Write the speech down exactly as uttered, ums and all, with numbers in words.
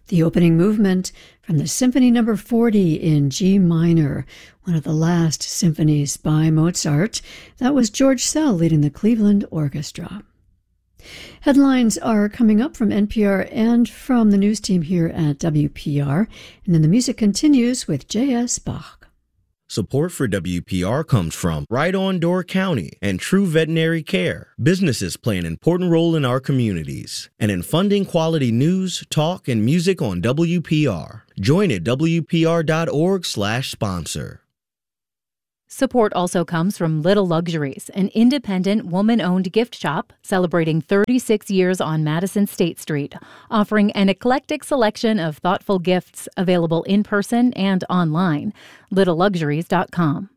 The opening movement from the Symphony Number forty in G minor, one of the last symphonies by Mozart. That was George Szell leading the Cleveland Orchestra. Headlines are coming up from N P R and from the news team here at W P R, and then the music continues with J S. Bach. Support for W P R comes from Right On Door County and True Veterinary Care. Businesses play an important role in our communities and in funding quality news, talk, and music on W P R. Join at W P R dot org slash sponsor. Support also comes from Little Luxuries, an independent, woman-owned gift shop celebrating thirty-six years on Madison State Street, offering an eclectic selection of thoughtful gifts available in person and online. little luxuries dot com.